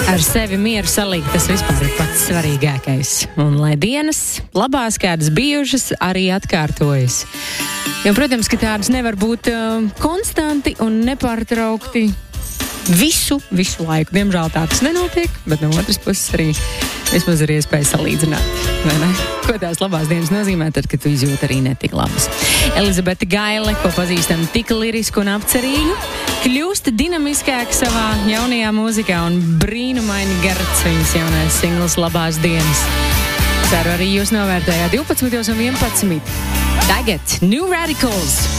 Ar sevi mieru salīgt, tas vispār ir pats svarīgākais. Un lai dienas labās kādas bijušas, arī atkārtojas. Jo, protams, ka tādas nevar būt konstanti un nepārtraukti visu laiku. Diemžēl tā tas nenotiek, bet no otras puses arī vismaz ir iespēja salīdzināt, vai ne? Ko tās labās dienas nozīmē, tad, kad tu izjūti arī netik labas. Elizabete Gaile, ko pazīstam tik lirisku un apcerīgu, kļūst dinamiskāk savā jaunajā mūzikā un brīnumaini gards viņas jaunais singls Labās dienas. Ceru arī jūs novērtējāt 12 un 11. Tagad New Radicals.